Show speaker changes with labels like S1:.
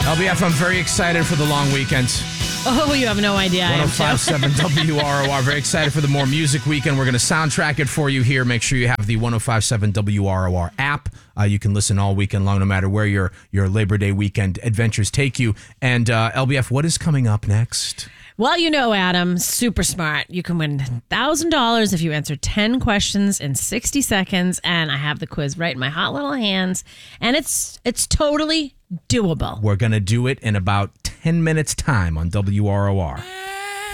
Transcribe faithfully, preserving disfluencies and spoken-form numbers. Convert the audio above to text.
S1: L B F, I'm very excited for the long weekend.
S2: Oh, you have no idea.
S1: one oh five point seven W R O R. Very excited for the More Music Weekend. We're going to soundtrack it for you here. Make sure you have the one oh five point seven W R O R app. Uh, you can listen all weekend long, no matter where your, your Labor Day weekend adventures take you. And uh, L B F, what is coming up next?
S2: Well, you know, Adam, super smart. You can win one thousand dollars if you answer ten questions in sixty seconds. And I have the quiz right in my hot little hands. And it's it's totally doable.
S1: We're going to do it in about ten minutes time on W R O R.